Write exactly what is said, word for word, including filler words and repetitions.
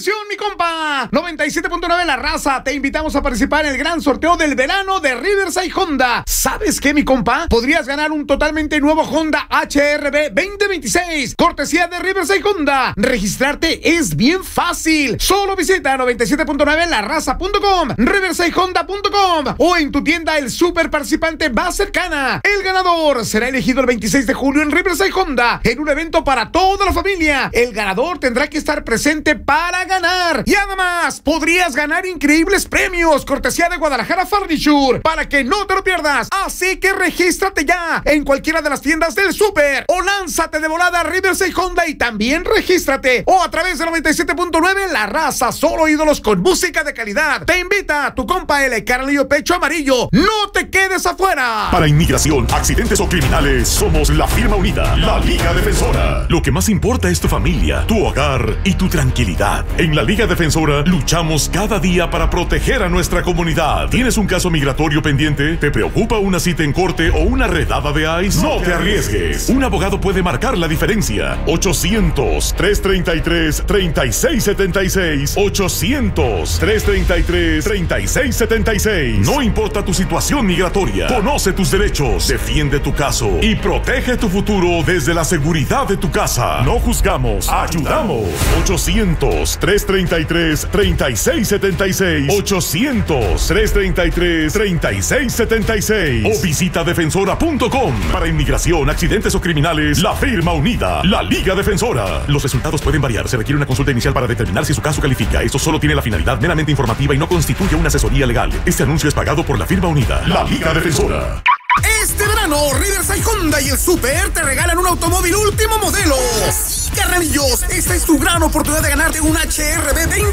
Atención, mi compa. noventa y siete punto nueve La Raza. Te invitamos a participar en el gran sorteo del verano de Riverside Honda. ¿Sabes qué, mi compa? Podrías ganar un totalmente nuevo Honda H R V veinte veintiséis. Cortesía de Riverside Honda. Registrarte es bien fácil. Solo visita noventa y siete punto nueve la raza punto com, riverside honda punto com o en tu tienda el super participante más cercana. El ganador será elegido el veintiséis de julio en Riverside Honda en un evento para toda la familia. El ganador tendrá que estar presente para ganar. Y además, podrías ganar increíbles premios, cortesía de Guadalajara Furniture, para que no te lo pierdas. Así que regístrate ya en cualquiera de las tiendas del súper o lánzate de volada a Riverside Honda y también regístrate. O a través de noventa y siete punto nueve La Raza, solo ídolos con música de calidad. Te invita a tu compa L. Carlillo Pecho Amarillo. ¡No te quedes afuera! Para inmigración, accidentes o criminales, somos la firma unida, la Liga Defensora. Lo que más importa es tu familia, tu hogar y tu tranquilidad. En la Liga Defensora luchamos cada día para proteger a nuestra comunidad. ¿Tienes un caso migratorio pendiente? ¿Te preocupa una cita en corte o una redada de ICE? No te arriesgues. Un abogado puede marcar la diferencia. ochocientos, trescientos treinta y tres, treinta y seis setenta y seis. ochocientos, trescientos treinta y tres, treinta y seis setenta y seis. No importa tu situación migratoria. Conoce tus derechos, defiende tu caso y protege tu futuro desde la seguridad de tu casa. No juzgamos, ayudamos. ochocientos, trescientos treinta y tres, treinta y seis setenta y seis. ochocientos, trescientos treinta y tres, treinta y seis setenta y seis. O visita defensora punto com. Para inmigración, accidentes o criminales, la firma unida, la Liga Defensora. Los resultados pueden variar. Se requiere una consulta inicial para determinar si su caso califica. Esto solo tiene la finalidad meramente informativa y no constituye una asesoría legal. Este anuncio es pagado por la firma unida, la Liga Defensora. Este verano, Riverside Honda y el Super te regalan un automóvil último modelo. Sí, carnalillos, esta es tu gran oportunidad de ganarte un H R V veinte